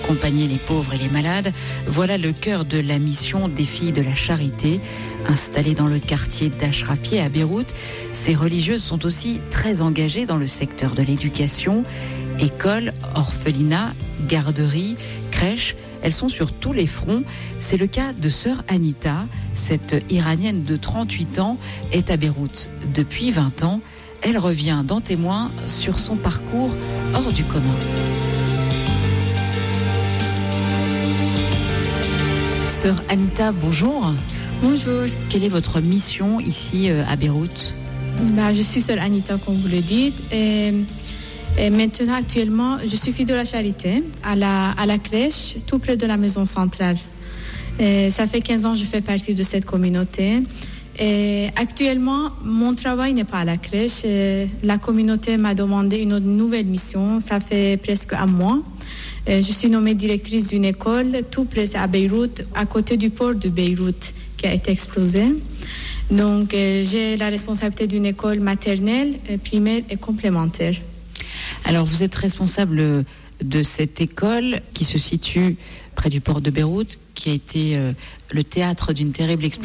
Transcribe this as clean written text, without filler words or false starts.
Accompagner les pauvres et les malades, voilà le cœur de la mission des Filles de la Charité. Installées dans le quartier d'Achrafieh à Beyrouth, ces religieuses sont aussi très engagées dans le secteur de l'éducation. Écoles, orphelinats, garderies, crèches, elles sont sur tous les fronts. C'est le cas de sœur Anita. Cette Iranienne de 38 ans est à Beyrouth depuis 20 ans. Elle revient dans Témoin sur son parcours hors du commun. Sœur Anita, bonjour. Bonjour. Quelle est votre mission ici à Beyrouth ? Je suis sœur Anita, comme vous le dites. Et maintenant, actuellement, je suis fille de la Charité à la crèche, tout près de la maison centrale. Ça fait 15 ans que je fais partie de cette communauté. Et actuellement, mon travail n'est pas à la crèche. La communauté m'a demandé une nouvelle mission. Ça fait presque un mois. Je suis nommée directrice d'une école tout près à Beyrouth, à côté du port de Beyrouth qui a été explosé. Donc, j'ai la responsabilité d'une école maternelle, primaire et complémentaire. Alors, vous êtes responsable de cette école qui se situe près du port de Beyrouth, qui a été le théâtre d'une terrible explosion.